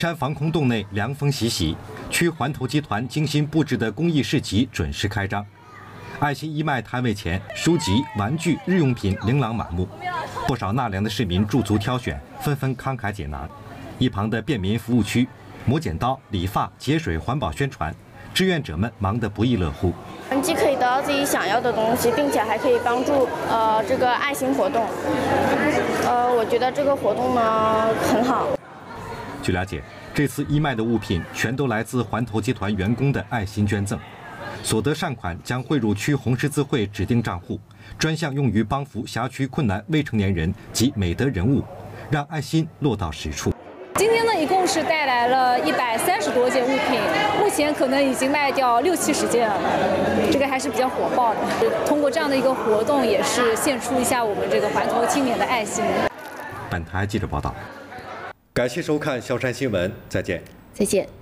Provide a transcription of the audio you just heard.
山防空洞内凉风习习，区环头集团精心布置的公益市集准时开张。爱心义卖摊位前，书籍、玩具、日用品琳琅满目，不少纳凉的市民驻足挑选，纷纷慷慨解囊。一旁的便民服务区，磨剪刀、理发、节水环保宣传，志愿者们忙得不亦乐乎。 既可以得到自己想要的东西，并且还可以帮助这个爱心活动。我觉得这个活动呢很好。 据了解，这次义卖的物品全都来自环头集团员工的爱心捐赠，所得善款将汇入区红十字会指定账户，专项用于帮扶辖区困难未成年人及美德人物，让爱心落到实处。 今天呢，一共是带来了130多件物品，目前可能已经卖掉60-70件了，这个还是比较火爆的。通过这样的一个活动，也是献出一下我们这个环头青年的爱心。 本台记者报道。感谢收看萧山新闻，再见。 再见。